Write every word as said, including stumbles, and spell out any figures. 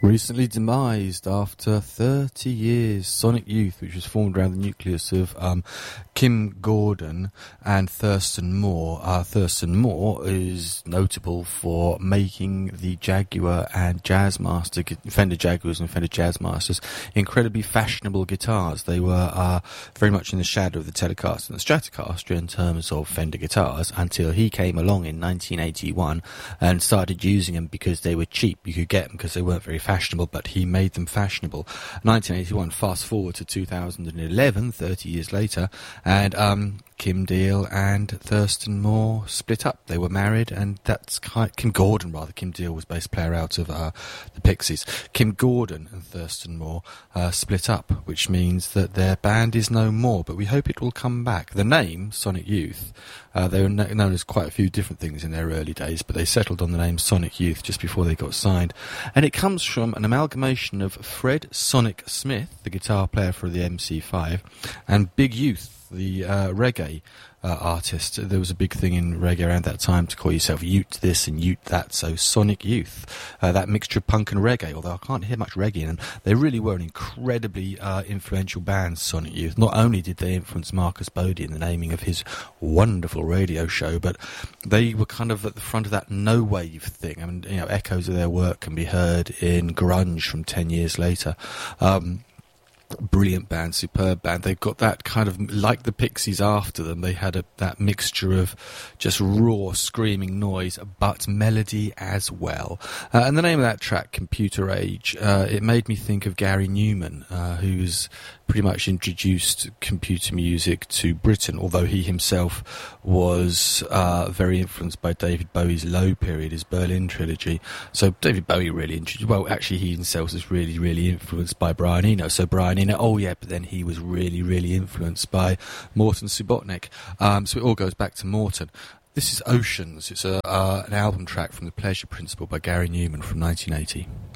Recently demised after thirty years, Sonic Youth, which was formed around the nucleus of um, Kim Gordon and Thurston Moore. Uh, Thurston Moore is notable for making the Jaguar and Jazzmaster, Fender Jaguars and Fender Jazzmasters, incredibly fashionable guitars. They were uh, very much in the shadow of the Telecaster and the Stratocaster in terms of Fender guitars until he came along in nineteen eighty-one and started using them because they were cheap. You could get them because they weren't very fashionable, but he made them fashionable. nineteen eighty-one, fast forward to two thousand eleven, thirty years later, and um, Kim Deal and Thurston Moore split up. They were married, and that's kind Kim Gordon, rather. Kim Deal was bass player out of uh, the Pixies. Kim Gordon and Thurston Moore uh, split up, which means that their band is no more, but we hope it will come back. The name, Sonic Youth, uh, they were kn- known as quite a few different things in their early days, but they settled on the name Sonic Youth just before they got signed. And it comes from an amalgamation of Fred Sonic Smith, the guitar player for the M C five, and Big Youth, the uh, reggae uh, artist. There was a big thing in reggae around that time to call yourself Ute this and Ute that, so Sonic Youth, uh, that mixture of punk and reggae, although I can't hear much reggae in them. They really were an incredibly uh, influential band, Sonic Youth. Not only did they influence Marcus Bodie in the naming of his wonderful radio show, but they were kind of at the front of that no-wave thing. I mean, you know, echoes of their work can be heard in grunge from ten years later. Um, Brilliant band, superb band. They've got that kind of, like the Pixies after them, they had a, that mixture of just raw screaming noise but melody as well. Uh, and the name of that track, Computer Age, uh, it made me think of Gary Newman, uh, who's pretty much introduced computer music to Britain, although he himself was uh, very influenced by David Bowie's Low period, his Berlin trilogy. So David Bowie really introduced, well, actually he himself was really, really influenced by Brian Eno. So Brian Eno, oh yeah, but then he was really, really influenced by Morton Subotnick. Um, so it all goes back to Morton. This is Oceans. It's a, uh, an album track from The Pleasure Principle by Gary Newman from nineteen eighty.